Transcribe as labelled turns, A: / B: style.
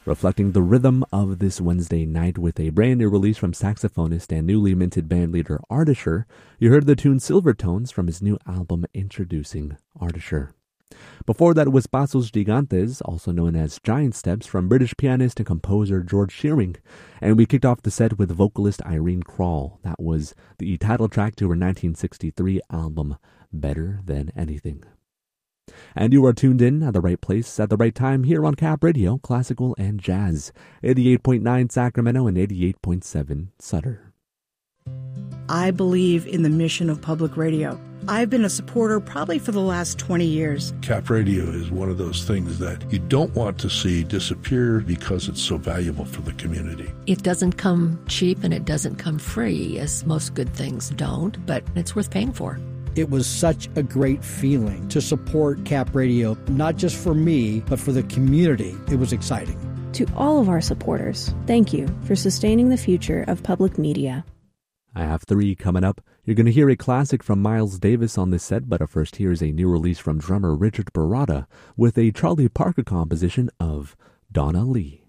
A: reflecting the rhythm of this Wednesday night with a brand new release from saxophonist and newly minted bandleader Ardisher. You heard the tune Silvertones from his new album Introducing Ardisher. Before that was Pasos Gigantes, also known as Giant Steps, from British pianist and composer George Shearing. And we kicked off the set with vocalist Irene Krall. That was the title track to her 1963 album, Better Than Anything. And you are tuned in at the right place at the right time here on Cap Radio, Classical and Jazz, 88.9 Sacramento and 88.7 Sutter.
B: I believe in the mission of public radio. I've been a supporter probably for the last 20 years.
C: Cap Radio is one of those things that you don't want to see disappear because it's so valuable for the community.
D: It doesn't come cheap and it doesn't come free, as most good things don't, but it's worth paying for.
E: It was such a great feeling to support Cap Radio, not just for me, but for the community. It was exciting.
F: To all of our supporters, thank you for sustaining the future of public media.
A: I have 3 coming up. You're going to hear a classic from Miles Davis on this set, but first here is a new release from drummer Richard Baratta with a Charlie Parker composition of Donna Lee.